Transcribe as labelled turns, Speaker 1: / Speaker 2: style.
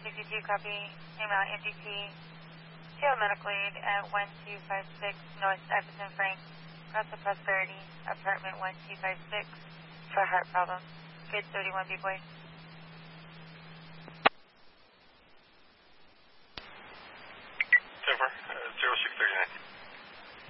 Speaker 1: 222, copy. Amount MGT. Jail medical aid at 1256 North Stuyvesant Frank, Cross of Prosperity, apartment 1256 for heart problem. Good 31, B-boy.